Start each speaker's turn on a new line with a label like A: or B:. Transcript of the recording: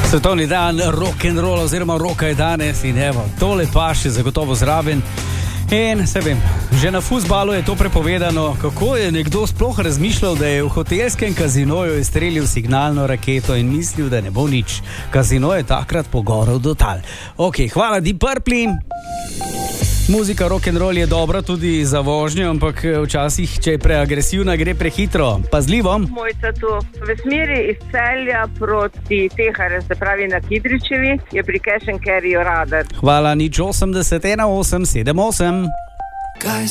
A: Svetovni dan rock'n'rolla oziroma rocka je danes in evo, tole pa še zagotovo zraven. In se vem, že na fuzbalu je to prepovedano, kako je nekdo sploh razmišljal, da je v hotelskem kazinoju izstrelil signalno raketo in mislil, da ne bo nič. Kazino je takrat pogorel do tal. Ok, hvala Deep Purple. Muzika rock'n'roll je dobra tudi za vožnjo, ampak včasih, če je preagresivna, gre prehitro. Pazljivo.
B: Mojca tu v smeri iz Celja proti Teharju, se pravi na Kidričevi, je pri Cash & Carryju radar.
A: Hvala, nič 80 18 78.